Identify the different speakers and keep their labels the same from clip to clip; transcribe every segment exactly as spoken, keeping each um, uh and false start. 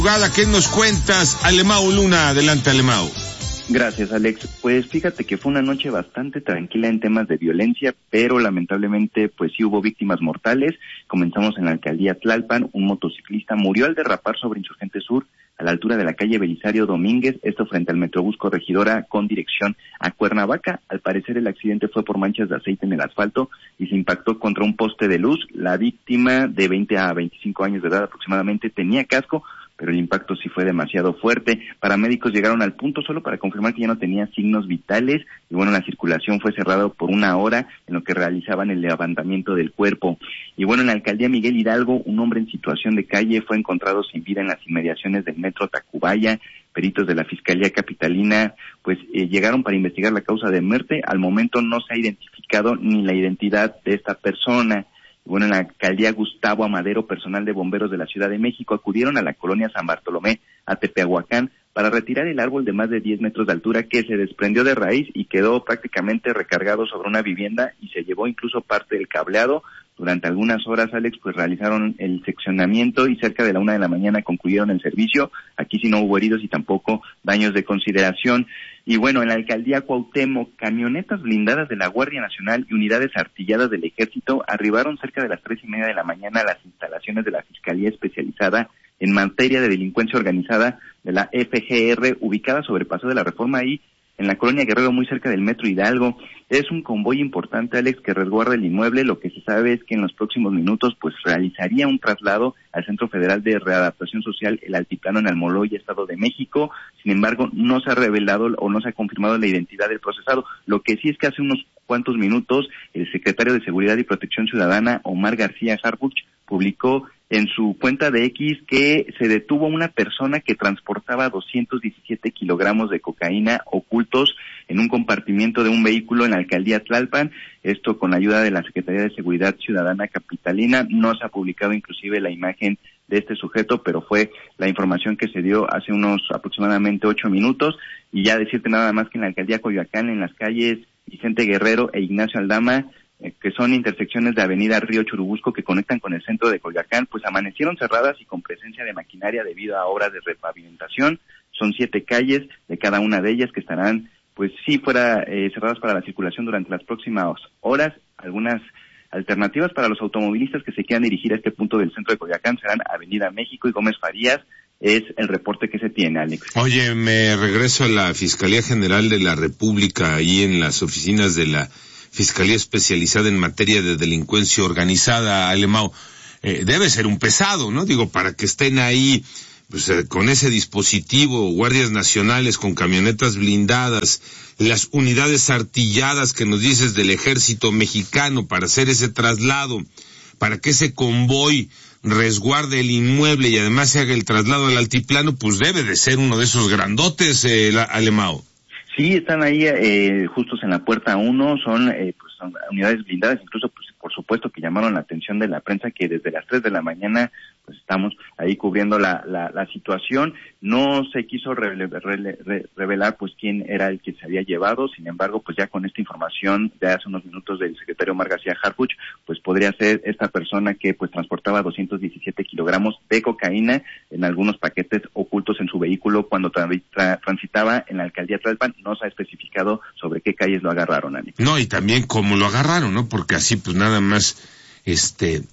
Speaker 1: ¿Qué nos cuentas? Alemão Luna, adelante Alemão.
Speaker 2: Gracias, Alex. Pues fíjate que fue una noche bastante tranquila en temas de violencia, pero lamentablemente pues sí hubo víctimas mortales. Comenzamos en la alcaldía Tlalpan, un motociclista murió al derrapar sobre Insurgente Sur a la altura de la calle Belisario Domínguez, esto frente al Metrobús Corregidora con dirección a Cuernavaca. Al parecer el accidente fue por manchas de aceite en el asfalto y se impactó contra un poste de luz. La víctima, de veinte a veinticinco años de edad aproximadamente, tenía casco, pero el impacto sí fue demasiado fuerte. Paramédicos llegaron al punto solo para confirmar que ya no tenía signos vitales y bueno, la circulación fue cerrada por una hora en lo que realizaban el levantamiento del cuerpo. Y bueno, en la alcaldía Miguel Hidalgo, un hombre en situación de calle fue encontrado sin vida en las inmediaciones del metro Tacubaya. Peritos de la Fiscalía Capitalina pues eh, llegaron para investigar la causa de muerte. Al momento no se ha identificado ni la identidad de esta persona. Bueno, en la alcaldía Gustavo Amadero, personal de bomberos de la Ciudad de México acudieron a la colonia San Bartolomé, a Tepeahuacán, para retirar el árbol de más de diez metros de altura que se desprendió de raíz y quedó prácticamente recargado sobre una vivienda y se llevó incluso parte del cableado. Durante algunas horas, Alex, pues realizaron el seccionamiento y cerca de la una de la mañana concluyeron el servicio. Aquí sí no hubo heridos y tampoco daños de consideración. Y bueno, en la alcaldía Cuauhtémoc, camionetas blindadas de la Guardia Nacional y unidades artilladas del Ejército arribaron cerca de las tres y media de la mañana a las instalaciones de la Fiscalía Especializada en Materia de Delincuencia Organizada de la F G R, ubicada sobre Paso de la Reforma ahí en la colonia Guerrero, muy cerca del Metro Hidalgo. Es un convoy importante, Alex, que resguarda el inmueble. Lo que se sabe es que en los próximos minutos pues realizaría un traslado al Centro Federal de Readaptación Social, el Altiplano, en Almoloya, Estado de México. Sin embargo, no se ha revelado o no se ha confirmado la identidad del procesado. Lo que sí es que hace unos cuantos minutos el secretario de Seguridad y Protección Ciudadana, Omar García Harfuch, publicó en su cuenta de X que se detuvo una persona que transportaba doscientos diecisiete kilogramos de cocaína ocultos en un compartimiento de un vehículo en la alcaldía Tlalpan. Esto con la ayuda de la Secretaría de Seguridad Ciudadana Capitalina. No se ha publicado inclusive la imagen de este sujeto, pero fue la información que se dio hace unos aproximadamente ocho minutos. Y ya decirte nada más que en la alcaldía Coyoacán, en las calles Vicente Guerrero e Ignacio Aldama, que son intersecciones de Avenida Río Churubusco que conectan con el centro de Coyoacán, pues amanecieron cerradas y con presencia de maquinaria debido a obras de repavimentación. Son siete calles de cada una de ellas que estarán, pues sí, fuera eh, cerradas para la circulación durante las próximas horas. Algunas alternativas para los automovilistas que se quieran dirigir a este punto del centro de Coyoacán serán Avenida México y Gómez Farías. Es el reporte que se tiene, Alex.
Speaker 1: Oye, me regreso a la Fiscalía General de la República, ahí en las oficinas de la Fiscalía Especializada en Materia de Delincuencia Organizada, Alemão. Eh, debe ser un pesado, ¿no? Digo, para que estén ahí pues, eh, con ese dispositivo, guardias nacionales con camionetas blindadas, las unidades artilladas que nos dices del Ejército Mexicano para hacer ese traslado, para que ese convoy resguarde el inmueble y además se haga el traslado al altiplano, pues debe de ser uno de esos grandotes, eh, Alemão.
Speaker 2: Sí, están ahí eh, justos en la puerta uno, son, eh, pues, son unidades blindadas, incluso pues por supuesto que llamaron la atención de la prensa que desde las tres de la mañana pues estamos ahí cubriendo la, la, la situación. No se quiso rele, rele, re, revelar pues quién era el que se había llevado, sin embargo pues ya con esta información de hace unos minutos del secretario Omar García Harfuch, pues podría ser esta persona que pues transportaba doscientos diecisiete kilogramos de cocaína en algunos paquetes ocultos en su vehículo cuando tra, tra, transitaba en la alcaldía Tlalpan. No se ha especificado sobre qué calles lo agarraron, Ani.
Speaker 1: No, y también cómo lo agarraron, ¿no? Porque así pues nada más, este,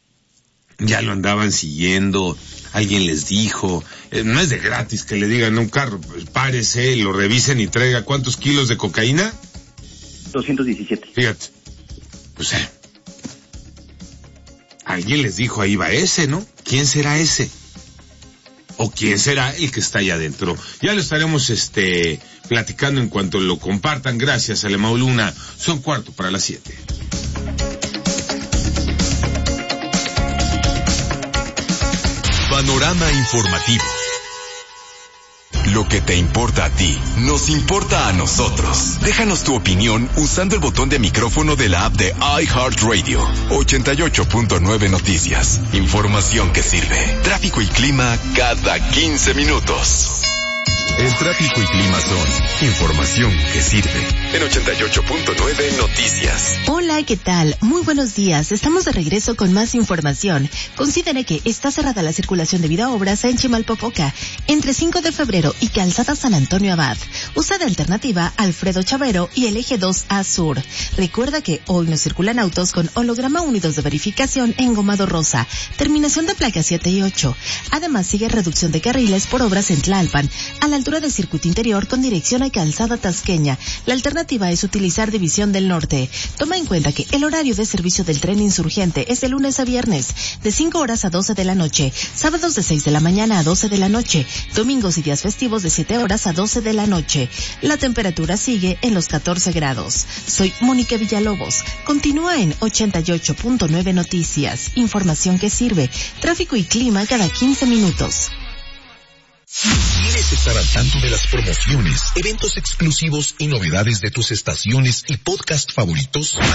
Speaker 1: ya lo andaban siguiendo, alguien les dijo, eh, no es de gratis que le digan a un carro, pues párese, lo revisen y traiga, ¿cuántos kilos de cocaína?
Speaker 2: doscientos diecisiete.
Speaker 1: Fíjate, pues eh, alguien les dijo, ahí va ese, ¿no? ¿Quién será ese? ¿O quién será el que está allá adentro? Ya lo estaremos, este, platicando en cuanto lo compartan. Gracias, Alemão Luna. Son cuarto para las siete.
Speaker 3: Panorama informativo. Lo que te importa a ti, nos importa a nosotros. Déjanos tu opinión usando el botón de micrófono de la app de iHeartRadio. ochenta y ocho punto nueve Noticias. Información que sirve. Tráfico y clima cada quince minutos. El tráfico y clima son información que sirve. en ochenta y ocho punto nueve Noticias.
Speaker 4: Hola, ¿qué tal? Muy buenos días. Estamos de regreso con más información. Considere que está cerrada la circulación debido a obras en Chimalpopoca, entre cinco de febrero y Calzada San Antonio Abad. Usa de alternativa Alfredo Chavero y el eje dos A Sur. Recuerda que hoy no circulan autos con holograma unidos de verificación engomado rosa, terminación de placa siete y ocho. Además, sigue reducción de carriles por obras en Tlalpan, a la altura del circuito interior con dirección a Calzada Tasqueña. La alternativa es utilizar División del Norte. Toma en cuenta que el horario de servicio del tren insurgente es de lunes a viernes, de cinco horas a doce de la noche, sábados de seis de la mañana a doce de la noche, domingos y días festivos de siete horas a doce de la noche. La temperatura sigue en los catorce grados. Soy Mónica Villalobos. Continúa en ochenta y ocho punto nueve Noticias. Información que sirve. Tráfico y clima cada quince minutos.
Speaker 5: ¿Quieres estar al tanto de las promociones, eventos exclusivos y novedades de tus estaciones y podcast favoritos?